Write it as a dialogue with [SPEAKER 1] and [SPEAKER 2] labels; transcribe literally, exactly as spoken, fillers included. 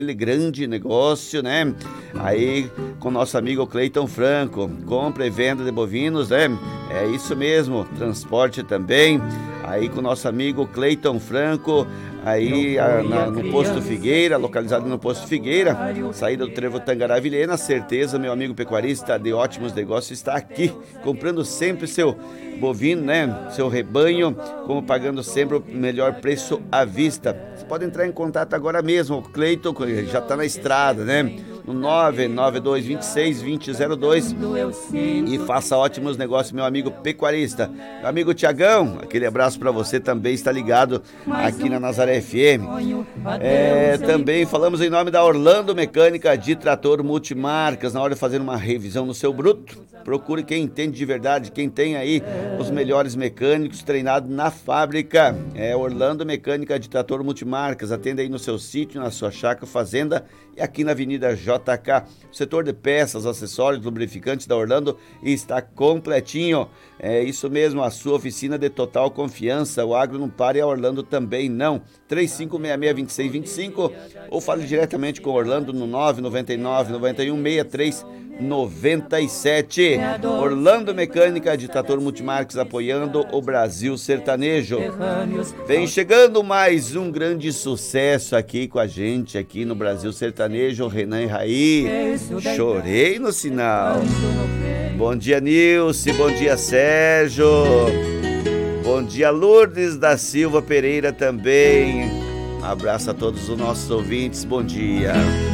[SPEAKER 1] aquele grande negócio, né? Aí com nosso amigo Cleiton Franco, compra e venda de bovinos, né? É isso mesmo, transporte também. Aí com nosso amigo Cleiton Franco, aí a, na, no Posto Figueira, localizado no Posto Figueira, saída do Trevo Tangará Vilhena. Certeza, meu amigo pecuarista de ótimos negócios está aqui, comprando sempre seu bovino, né? Seu rebanho, como pagando sempre o melhor preço à vista. Você pode entrar em contato agora mesmo, o Cleiton já está na estrada, né? No nove nove dois dois seis dois zero zero dois e faça ótimos negócios, meu amigo pecuarista. Meu amigo Tiagão, aquele abraço para você, também está ligado aqui na Nazaré F M. É, também falamos em nome da Orlando Mecânica de Trator Multimarcas. Na hora de fazer uma revisão no seu bruto, procure quem entende de verdade, quem tem aí os melhores mecânicos treinados na fábrica. É Orlando Mecânica de Trator Multimarcas. Atende aí no seu sítio, na sua chácara, fazenda e aqui na Avenida J K. O setor de peças, acessórios, lubrificantes da Orlando está completinho. É isso mesmo, a sua oficina de total confiança. O agro não para e a Orlando também não. três cinco seis seis, dois seis dois cinco ou fale diretamente com Orlando no nove nove nove, nove um seis três nove sete. Orlando Mecânica de Trator Multimarcas, apoiando o Brasil sertanejo. Vem chegando mais um grande sucesso aqui com a gente, aqui no Brasil sertanejo, Renan e Raí. Chorei no sinal. Bom dia, Nilce. Bom dia, Sérgio. Bom dia, Lourdes da Silva Pereira também. Um abraço a todos os nossos ouvintes. Bom dia.